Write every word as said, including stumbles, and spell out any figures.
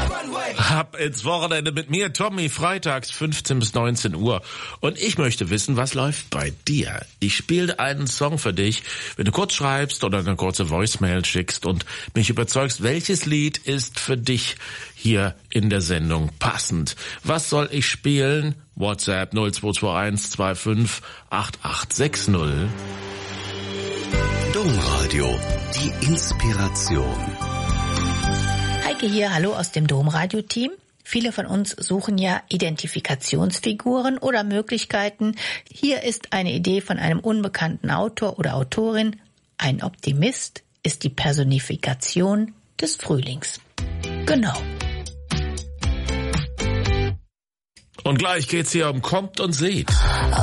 Ab ins Wochenende mit mir, Tommy, freitags fünfzehn bis neunzehn Uhr. Und ich möchte wissen, was läuft bei dir? Ich spiele einen Song für dich, wenn du kurz schreibst oder eine kurze Voicemail schickst und mich überzeugst, welches Lied ist für dich hier in der Sendung passend. Was soll ich spielen? WhatsApp null zwei zwei eins zwei fünf acht acht sechs null. Domradio, die Inspiration. Heike hier, hallo aus dem Domradio-Team. Viele von uns suchen ja Identifikationsfiguren oder Möglichkeiten. Hier ist eine Idee von einem unbekannten Autor oder Autorin. Ein Optimist ist die Personifikation des Frühlings. Genau. Und gleich geht's hier um Kommt und Seht.